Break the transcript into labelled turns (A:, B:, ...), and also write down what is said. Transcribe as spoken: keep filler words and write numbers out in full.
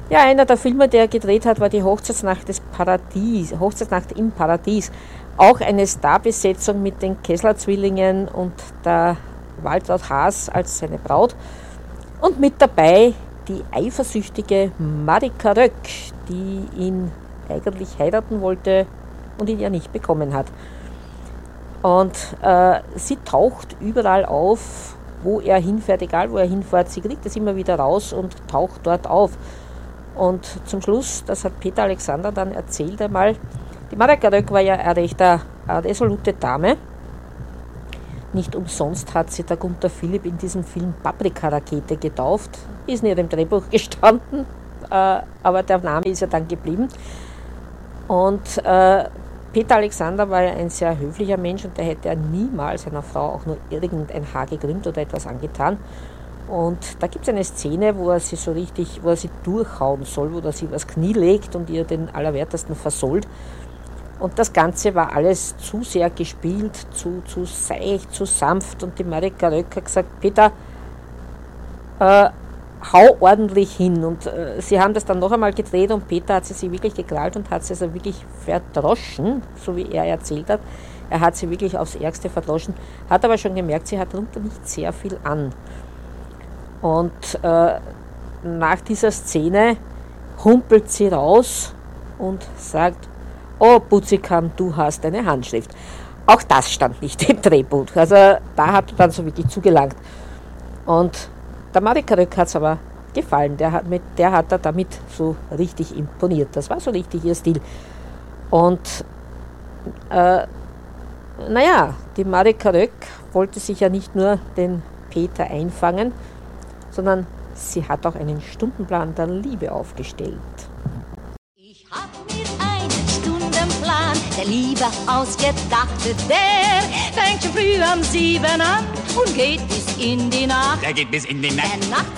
A: Ja, einer der Filme, der er gedreht hat, war die Hochzeitsnacht des Paradies, Hochzeitsnacht im Paradies. Auch eine Starbesetzung mit den Kessler-Zwillingen und der Waltraud Haas als seine Braut. Und mit dabei die eifersüchtige Marika Röck, die ihn eigentlich heiraten wollte und ihn ja nicht bekommen hat. Und äh, sie taucht überall auf, wo er hinfährt, egal wo er hinfährt, sie kriegt es immer wieder raus und taucht dort auf. Und zum Schluss, das hat Peter Alexander dann erzählt einmal, die Marika Röck war ja eine recht eine resolute Dame. Nicht umsonst hat sie der Gunther Philipp in diesem Film Paprika-Rakete getauft. Ist nicht im Drehbuch gestanden, äh, aber der Name ist ja dann geblieben. Und äh, Peter Alexander war ja ein sehr höflicher Mensch und der hätte ja niemals seiner Frau auch nur irgendein Haar gekrümmt oder etwas angetan. Und da gibt es eine Szene, wo er sie so richtig, wo er sie durchhauen soll, wo er sie übers Knie legt und ihr den Allerwertesten versohlt. Und das Ganze war alles zu sehr gespielt, zu, zu seicht, zu sanft. Und die Marika Röck hat gesagt, Peter, äh, hau ordentlich hin. Und äh, sie haben das dann noch einmal gedreht und Peter hat sie sich wirklich gekrallt und hat sie also wirklich verdroschen, so wie er erzählt hat. Er hat sie wirklich aufs Ärgste verdroschen, hat aber schon gemerkt, sie hat darunter nicht sehr viel an. Und äh, nach dieser Szene humpelt sie raus und sagt, oh Putzikam, du hast eine Handschrift. Auch das stand nicht im Drehbuch. Also da hat er dann so wirklich zugelangt. Und der Marika Röck hat es aber gefallen. Der hat, mit, der hat er damit so richtig imponiert. Das war so richtig ihr Stil. Und äh, naja, die Marika Röck wollte sich ja nicht nur den Peter einfangen, sondern sie hat auch einen Stundenplan der Liebe aufgestellt.
B: Ich hab mir einen Stundenplan der Liebe ausgedacht. Der fängt schon früh um sieben an und geht bis in die Nacht.
C: Der geht bis in die Nacht.
B: Der Nacht